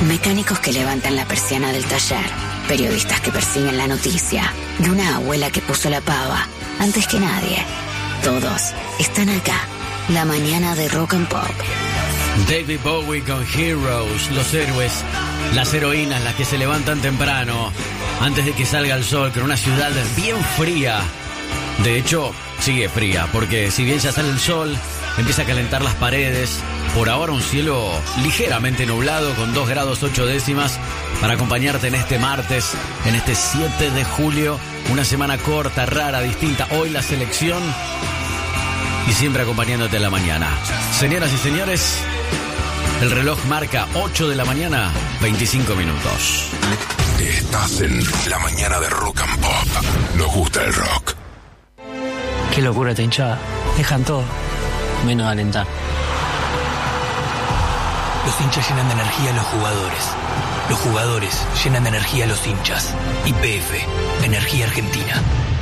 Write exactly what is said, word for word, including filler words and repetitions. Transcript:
Mecánicos que levantan la persiana del taller, periodistas que persiguen la noticia y una abuela que puso la pava antes que nadie. Todos están acá, la mañana de Rock and Pop. David Bowie con Heroes, los héroes, las heroínas, las que se levantan temprano, antes de que salga el sol, con una ciudad bien fría. De hecho, sigue fría, porque si bien ya sale el sol, empieza a calentar las paredes. Por ahora un cielo ligeramente nublado con dos grados ocho décimas para acompañarte en este martes, en este siete de julio. Una semana corta, rara, distinta. Hoy la selección y siempre acompañándote en la mañana. Señoras y señores, el reloj marca ocho de la mañana, veinticinco minutos. Estás en la mañana de Rock and Pop. Nos gusta el rock. Qué locura esta hinchada. Dejan todo, menos alentar. Los hinchas llenan de energía a los jugadores. Los jugadores llenan de energía a los hinchas. Y P F, Energía Argentina.